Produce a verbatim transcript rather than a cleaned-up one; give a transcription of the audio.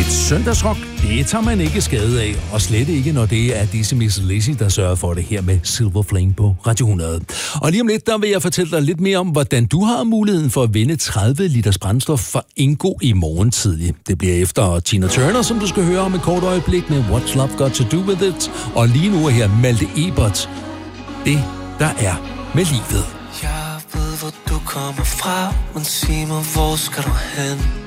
Lidt søndagsrock, det tager man ikke skade af, og slet ikke, når det er Dizzy Miss Lizzy, der sørger for det her med Silver Flame på Radio hundrede. Og lige om lidt, der vil jeg fortælle dig lidt mere om, hvordan du har muligheden for at vinde tredive liters brændstof for Ingo i morgen tidlig. Det bliver efter Tina Turner, som du skal høre om et kort øjeblik med What's Love Got To Do With It, og lige nu er her Malte Ebert. Det, der er med livet. Jeg ved, hvor du kommer fra, men sig mig, hvor skal du hen?